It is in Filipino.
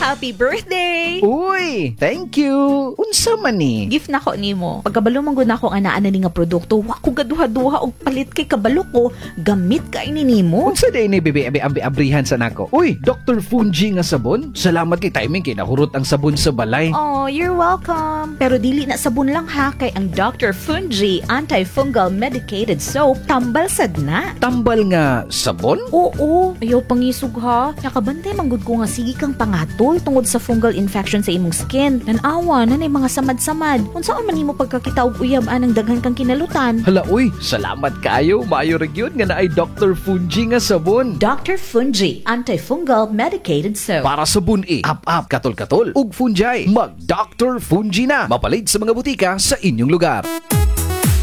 Happy birthday! Uy, thank you. Unsa man ni? Gift na ko nimo. Pagkabalo man gud nako nga naa na ni nga produkto, wa ko gaduha-duha og palit kay kabalo ko. Gamit ka ini nimo. Unsa day ni bebe abrihan sa nako? Uy, Dr. Fungi nga sabon. Salamat kay timing kay nahurot ang sabon sa balay. Oh, you're welcome. Pero dili na sabon lang ha, kay ang Dr. Fungi Antifungal Medicated Soap tambal sad na. Tambal nga sabon? Oo, ayaw pangisog ha. Nakabantay manggod ko nga sige kang pangatol tungod sa fungal infection sa imong skin. Nanawa na mga samad-samad. Unsaon man nimo pagkakita og uyab anang daghan kang kinalutan. Hala uy, salamat kayo. Maayo ra gyud nga naay Dr. Fungi nga sabon. Dr. Fungi Antifungal Medicated Soap. Para sa bun-i, up katol-katol ug fungi, mag Dr. Fungi na. Mapalit sa mga butika sa inyong lugar.